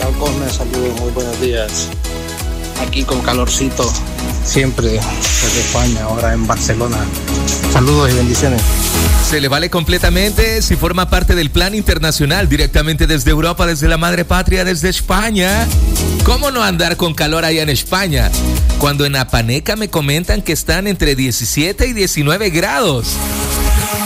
tal, Cosme? Saludos, muy buenos días. Aquí con calorcito, siempre desde España, ahora en Barcelona. Saludos y bendiciones. Se le vale completamente si forma parte del plan internacional, directamente desde Europa, desde la madre patria, desde España. ¿Cómo no andar con calor allá en España? Cuando en Apaneca me comentan que están entre 17 y 19 grados.